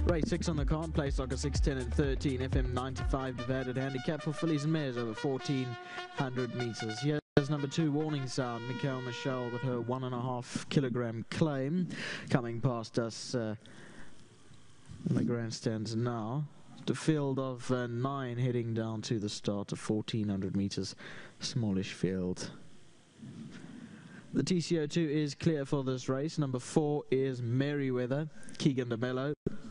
Race 6 on the card, place locker 6, 10 and 13, FM 95 divided handicap for fillies and mares over 1400 metres. Here's number 2, Warning Sound, Mikhail Michelle with her 1.5 kilogram claim, coming past us in the grandstands now. The field of 9 heading down to the start of 1400 metres, smallish field. The TCO2 is clear for this race. Number 4 is Merryweather, Keegan DeMello.